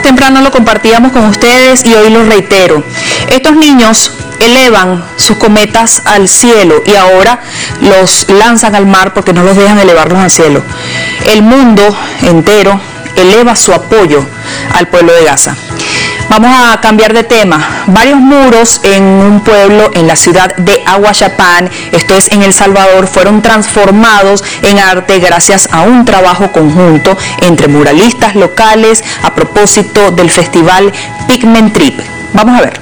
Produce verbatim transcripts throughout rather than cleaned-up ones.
temprano lo compartíamos con ustedes y hoy lo reitero. Estos niños elevan sus cometas al cielo y ahora los lanzan al mar porque no los dejan elevarlos al cielo. El mundo entero eleva su apoyo al pueblo de Gaza. Vamos a cambiar de tema. Varios muros en un pueblo en la ciudad de Ahuachapán, esto es en El Salvador, fueron transformados en arte gracias a un trabajo conjunto entre muralistas locales a propósito del festival Pigment Trip. Vamos a ver.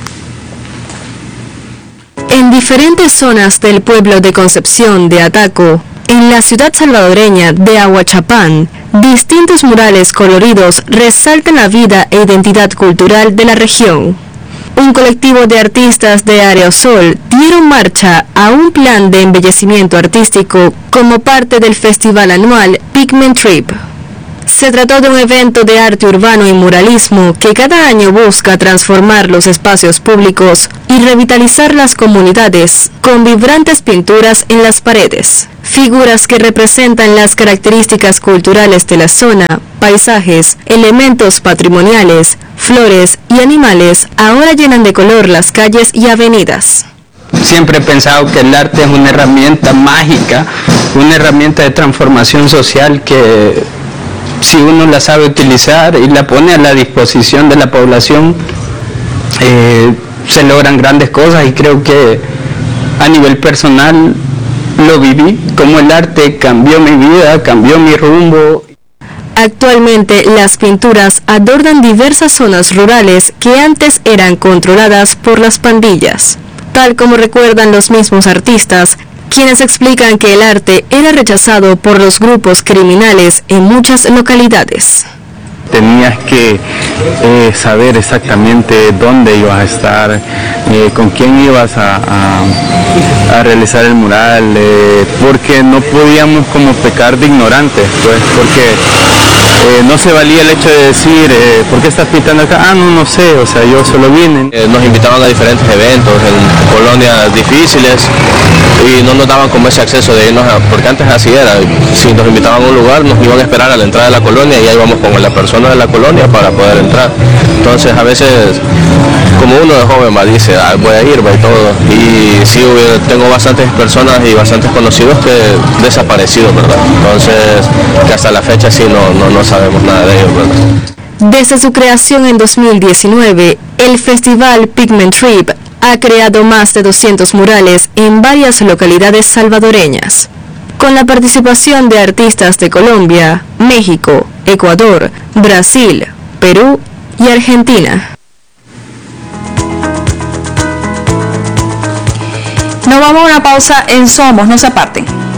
En diferentes zonas del pueblo de Concepción de Ataco, en la ciudad salvadoreña de Ahuachapán, distintos murales coloridos resaltan la vida e identidad cultural de la región. Un colectivo de artistas de Aerosol dieron marcha a un plan de embellecimiento artístico como parte del festival anual Pigment Trip. Se trató de un evento de arte urbano y muralismo que cada año busca transformar los espacios públicos y revitalizar las comunidades con vibrantes pinturas en las paredes. Figuras que representan las características culturales de la zona, paisajes, elementos patrimoniales, flores y animales ahora llenan de color las calles y avenidas. Siempre he pensado que el arte es una herramienta mágica, una herramienta de transformación social que, si uno la sabe utilizar y la pone a la disposición de la población, eh, se logran grandes cosas, y creo que a nivel personal lo viví, como el arte cambió mi vida, cambió mi rumbo. Actualmente las pinturas adornan diversas zonas rurales que antes eran controladas por las pandillas, tal como recuerdan los mismos artistas, quienes explican que el arte era rechazado por los grupos criminales en muchas localidades. Tenías que eh, saber exactamente dónde ibas a estar, eh, con quién ibas a, a, a realizar el mural, eh, porque no podíamos como pecar de ignorantes, pues, porque eh, no se valía el hecho de decir, eh, ¿por qué estás pintando acá? Ah, no, no sé, o sea, yo solo vine. Eh, nos invitaban a diferentes eventos en colonias difíciles y no nos daban como ese acceso de irnos a, porque antes así era, si nos invitaban a un lugar nos iban a esperar a la entrada de la colonia y ahí íbamos con la persona de la colonia para poder entrar. Entonces a veces, como uno de joven va, dice, ah, voy a ir, va y todo, y sí, tengo bastantes personas y bastantes conocidos que desaparecidos, ¿verdad? Entonces, que hasta la fecha sí no, no, no sabemos nada de ellos, ¿verdad? Desde su creación en dos mil diecinueve, el festival Pigment Trip ha creado más de doscientos murales en varias localidades salvadoreñas, con la participación de artistas de Colombia, México, Ecuador, Brasil, Perú y Argentina. Nos vamos a una pausa en Somos, no se aparten.